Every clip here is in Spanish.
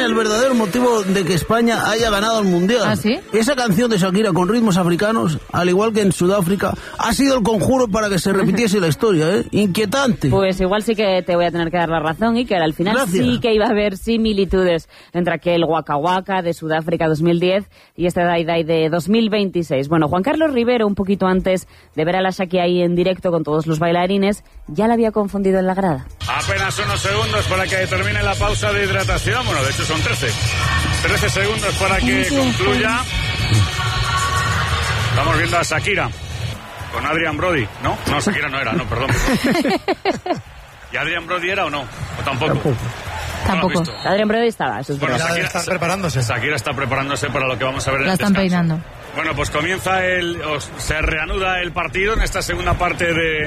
tiene el verdadero motivo de que España haya ganado el Mundial. ¿Ah, sí? Esa canción de Shakira con ritmos africanos, al igual que en Sudáfrica, ha sido el conjuro para que se repitiese la historia, ¿eh? Inquietante. Pues igual sí que te voy a tener que dar la razón, y que al final Gracias. sí que iba a haber similitudes entre aquel Waka Waka de Sudáfrica 2010 y este Dai Dai de 2026. Bueno, Juan Carlos Rivero, un poquito antes de ver a la Shaki ahí en directo con todos los bailarines, ya la había confundido en la grada. Apenas unos segundos para que termine la pausa de hidratación. Bueno, de hecho son 13 segundos para que concluya. Estamos viendo a Shakira con Adrian Brody, ¿no? No, Shakira no era, no, perdón. ¿Y Adrian Brody era o no? ¿O tampoco? Tampoco. Adrian Brody estaba, eso es Bueno, verdad. Shakira está preparándose. Shakira está preparándose para lo que vamos a ver en La el están descanso. peinando. Bueno, pues se reanuda el partido en esta segunda parte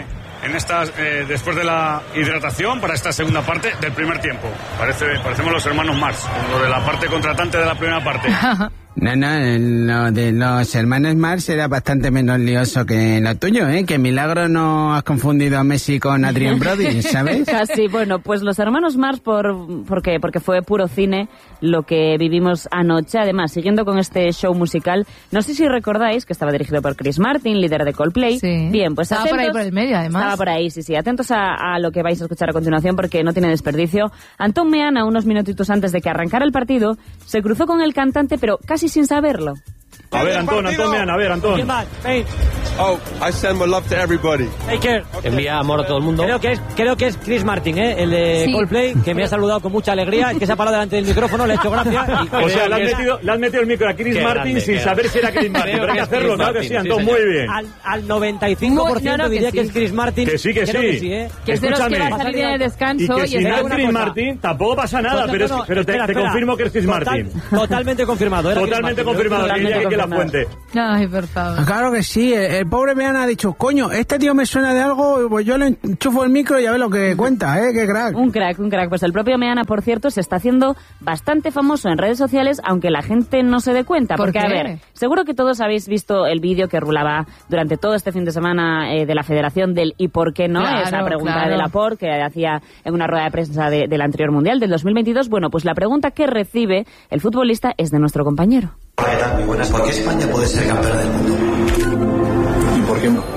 después de la hidratación, para esta segunda parte del primer tiempo. Parecemos los hermanos Marx, lo de la parte contratante de la primera parte. No, lo de los hermanos Marx era bastante menos lioso que lo tuyo, ¿eh? Que milagro no has confundido a Messi con Adrian Brody, ¿sabes? Casi, bueno, pues los hermanos Marx, porque fue puro cine lo que vivimos anoche. Además, siguiendo con este show musical, no sé si recordáis que estaba dirigido por Chris Martin, líder de Coldplay. Sí. Bien, pues estaba atentos, por ahí por el medio, además. Estaba por ahí, sí. Atentos a lo que vais a escuchar a continuación, porque no tiene desperdicio. Antón Meana, unos minutitos antes de que arrancara el partido, se cruzó con el cantante, pero casi sin saberlo. A ver, Antón Meana, a ver, Antón. Oh, I send my love to everybody. Take care. Envía amor a todo el mundo. Creo que es Chris Martin, el de Coldplay, que me ha saludado con mucha alegría. Es que se ha parado delante del micrófono, le ha hecho gracia. O sea, le han metido el micro a Chris Martin sin saber si era Chris Martin. Pero hay que hacerlo, claro que sí, Antón, muy bien. Al 95% diría que es Chris Martin. Que sí. Que es de los que va a salir de descanso. Y que si no es Chris Martin, tampoco pasa nada, pero te confirmo que es Chris Martin. Totalmente confirmado. Totalmente confirmado, que diría que la fuente. Ay, por favor. Claro que sí, el pobre Meana ha dicho, coño, este tío me suena de algo, pues yo le enchufo el micro y a ver lo que cuenta, qué crack. Un crack. Pues el propio Meana, por cierto, se está haciendo bastante famoso en redes sociales, aunque la gente no se dé cuenta. ¿Por Porque, qué? a ver, seguro que todos habéis visto el vídeo que rulaba durante todo este fin de semana de la Federación del ¿y por qué no? Claro, Esa pregunta claro. de Laporte que hacía en una rueda de prensa del anterior Mundial, del 2022. Bueno, pues la pregunta que recibe el futbolista es de nuestro compañero. Hola, ¿qué tal? Muy buenas. ¿Por qué España puede ser campeona del mundo? ¿Y por qué no?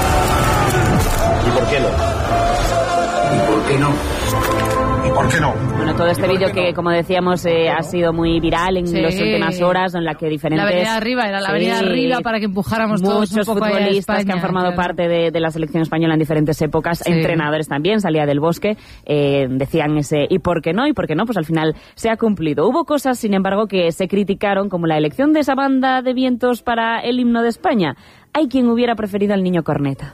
¿Y por qué no? ¿Y por qué no? ¿Y por qué no? Bueno, todo este vídeo que, como decíamos, ha sido muy viral en las últimas horas, en la que diferentes... La avenida arriba, era la avenida arriba para que empujáramos todos muchos un poco futbolistas a España, que han formado parte de la selección española en diferentes épocas, entrenadores también, salía del Bosque, decían ese ¿y por qué no? ¿Y por qué no? Pues al final se ha cumplido. Hubo cosas, sin embargo, que se criticaron, como la elección de esa banda de vientos para el himno de España. Hay quien hubiera preferido al niño corneta.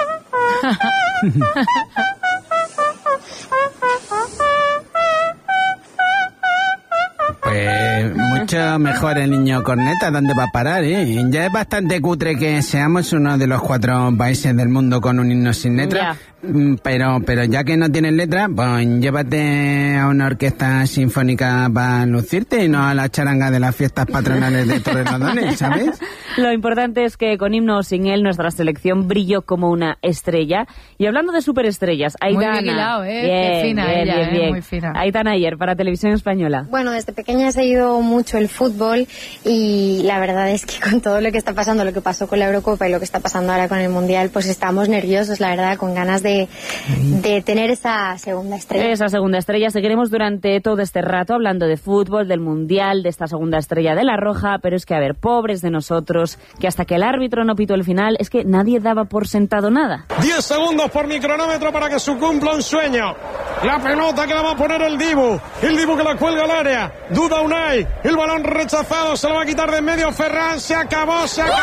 Pues mucho mejor el niño corneta, ¿dónde va a parar? Ya es bastante cutre que seamos uno de los 4 países del mundo con un himno sin letra, pero ya que no tienen letra, pues llévate a una orquesta sinfónica para lucirte y no a la charanga de las fiestas patronales de Torrelodones, ¿sabes? Lo importante es que con himno o sin él nuestra selección brilló como una estrella. Y hablando de superestrellas, Aitana... Muy bien hilado, Qué fina ella, muy fina. Aitana ayer para Televisión Española. Bueno, desde pequeña he seguido mucho el fútbol y la verdad es que con todo lo que está pasando, lo que pasó con la Eurocopa y lo que está pasando ahora con el Mundial, pues estamos nerviosos, la verdad, con ganas de tener esa segunda estrella. Esa segunda estrella. Seguiremos durante todo este rato hablando de fútbol, del Mundial, de esta segunda estrella de la Roja, pero es que, a ver, pobres de nosotros, que hasta que el árbitro no pitó el final, es que nadie daba por sentado nada. 10 segundos por mi cronómetro para que se cumpla un sueño. La pelota que la va a poner el Dibu que la cuelga al área. Duda Unai, el balón rechazado, se lo va a quitar de en medio Ferran, se acabó.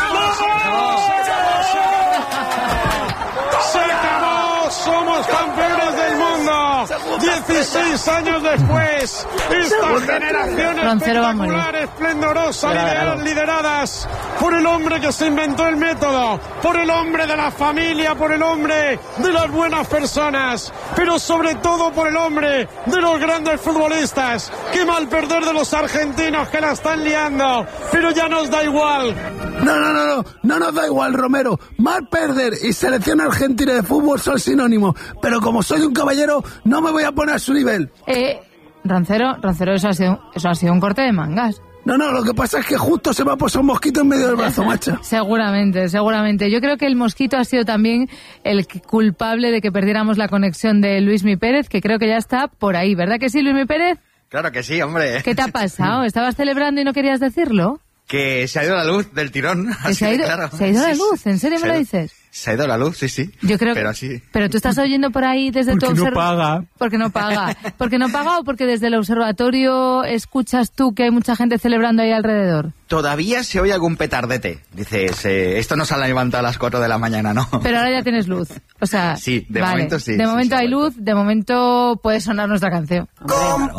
Somos campeones del mundo. 16 años después, esta generación espectacular, esplendorosa, lideradas por el hombre que se inventó el método, por el hombre de la familia, por el hombre de las buenas personas, pero sobre todo por el hombre de los grandes futbolistas. Qué mal perder de los argentinos que la están liando, pero ya nos da igual. No nos da igual, Romero. Mal perder y selección argentina de fútbol son sinónimos, pero como soy un caballero, no me voy a poner a su nivel. Rancero, eso ha sido un corte de mangas. No, lo que pasa es que justo se me ha posado un mosquito en medio del brazo, macho. Seguramente. Yo creo que el mosquito ha sido también el culpable de que perdiéramos la conexión de Luismi Pérez, que creo que ya está por ahí, ¿verdad que sí, Luismi Pérez? Claro que sí, hombre. ¿Qué te ha pasado? ¿Estabas celebrando y no querías decirlo? Que se ha ido la luz del tirón. Se ha ido la luz, ¿en serio me lo dices? Se ha ido la luz, sí. Yo creo pero así. Pero tú estás oyendo por ahí desde tu observatorio. Porque no paga. ¿Porque no paga o porque desde el observatorio escuchas tú que hay mucha gente celebrando ahí alrededor? Todavía se oye algún petardete. Dices, esto no se ha levantado a las 4 de la mañana, ¿no? Pero ahora ya tienes luz. O sea, sí, de momento sí. De momento hay luz, de momento puede sonar nuestra canción.